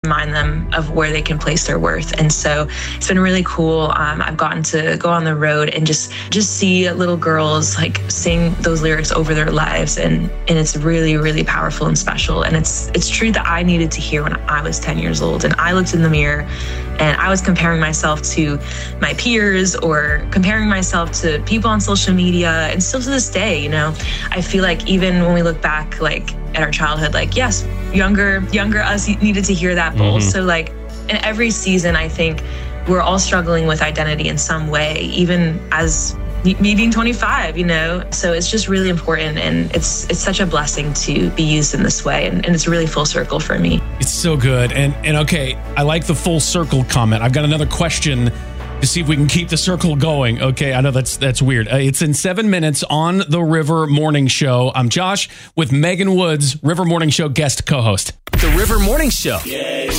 remind them of where they can place their worth. And so it's been really cool. I've gotten to go on the road and just see little girls like sing those lyrics over their lives. And it's really, really powerful and special. And it's truth that I needed to hear when I was 10 years old. And I looked in the mirror and I was comparing myself to my peers or comparing myself to people on social media. And still to this day, I feel like even when we look back, like at our childhood, like, yes, younger us needed to hear that bowl. So like in every season, I think we're all struggling with identity in some way, even as me being 25, so it's just really important. And it's such a blessing to be used in this way. And it's really full circle for me. It's so good. And okay, I like the full circle comment. I've got another question to see if we can keep the circle going. Okay, I know that's weird. It's in 7 minutes on the River Morning Show. I'm Josh with Megan Woods, River Morning Show guest co-host. The River Morning Show.